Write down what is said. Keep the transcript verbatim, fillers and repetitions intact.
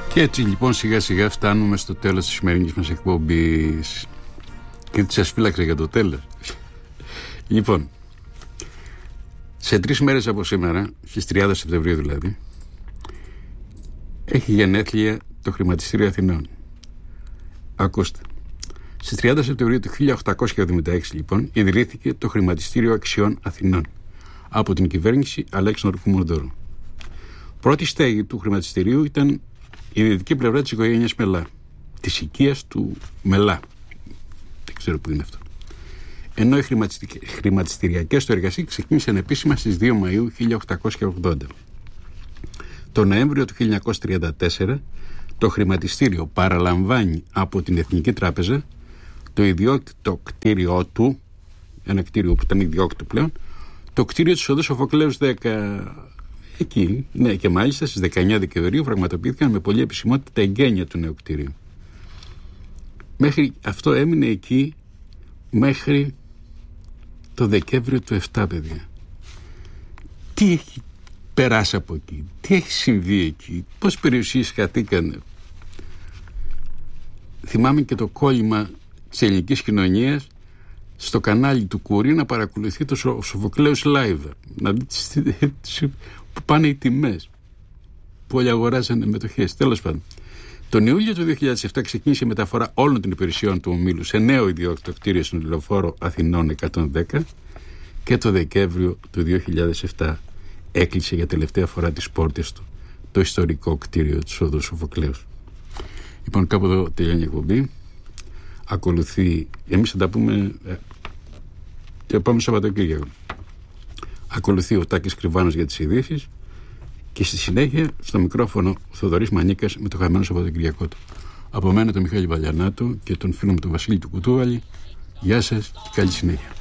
Και έτσι λοιπόν σιγά σιγά φτάνουμε στο τέλος της σημερινής μας εκπομπής. Και τι σας φύλαξε για το τέλος. Λοιπόν, σε τρεις μέρες από σήμερα, στις τριάντα Σεπτεμβρίου δηλαδή, έχει γενέθλια το Χρηματιστήριο Αθηνών. Ακούστε. Στις τριάντα Σεπτεμβρίου του χίλια οκτακόσια εβδομήντα έξι λοιπόν ιδρύθηκε το Χρηματιστήριο Αξιών Αθηνών από την κυβέρνηση Αλέξανδρου Κουμουνδούρου. Πρώτη στέγη του χρηματιστηρίου ήταν η δυτική πλευρά της οικογένειας Μελά, της οικίας του Μελά. Δεν ξέρω που είναι αυτό. Ενώ οι χρηματιστηριακές του εργασίες ξεκίνησαν επίσημα στις δύο Μαΐου χίλια οκτακόσια ογδόντα. Το Νοέμβριο του χίλια εννιακόσια τριάντα τέσσερα το χρηματιστήριο παραλαμβάνει από την Εθνική Τράπεζα το ιδιόκτητο κτίριό του, ένα κτίριο που ήταν ιδιόκτητο πλέον, το κτίριο της οδού Σοφοκλέους δέκα. Εκεί, ναι, και μάλιστα στις δεκαεννιά Δεκεμβρίου πραγματοποιήθηκαν με πολλή επισημότητα τα εγγένεια του νέου κτίριου. Μέχρι αυτό έμεινε εκεί μέχρι το Δεκέμβριο του επτά, παιδιά. Τι έχει περάσει από εκεί, τι έχει συμβεί εκεί, πώς περιουσίες χαθήκανε. Θυμάμαι και το κόλλημα της ελληνικής κοινωνίας στο κανάλι του Κουρί να παρακολουθεί το Σοφοκλέους Live, να δει που πάνε οι τιμές, που όλοι αγοράζανε μετοχές. Τέλος πάντων, τον Ιούλιο του δύο χιλιάδες επτά ξεκίνησε η μεταφορά όλων των υπηρεσιών του ομίλου σε νέο ιδιόκτητο κτίριο στον Λεωφόρο Αθηνών εκατόν δέκα και το Δεκέμβριο του δύο χιλιάδες επτά έκλεισε για τελευταία φορά τις πόρτες του το ιστορικό κτίριο της οδού Σοφοκλέους. Λοιπόν, κάπου εδώ τελειώνει η εκπομπή. Ακολουθεί, εμείς θα τα πούμε ε, το επόμενο Σαββατοκύριακο. Ακολουθεί ο Τάκης Κρυβάνος για τις ειδήσεις και στη συνέχεια στο μικρόφωνο ο Θοδωρής Μανίκας με το χαμένο Σαββατοκυριακό του. Από μένα τον Μιχάλη Βαλιανάτο και τον φίλο μου τον Βασίλη του Κουτούβαλη. Γεια σας και καλή συνέχεια.